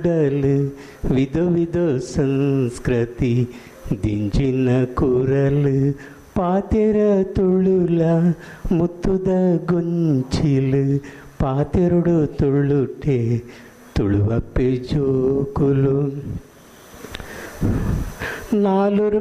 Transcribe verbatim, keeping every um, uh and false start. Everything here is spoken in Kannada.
ವಿಧ ವಿಧ ಸಂಸ್ಕೃತಿ ದಿಂಜಿನ ಕುರಲು ಪಾತೆರ ತುಳುಲ ಮುತ್ತುದ ಗೊಂಚಿಲು ಪಾತೆರಡು ತುಳುಟೆ ತುಳುವಪ್ಪೆ ಜೋಕುಲು ನಾಲ್ವರು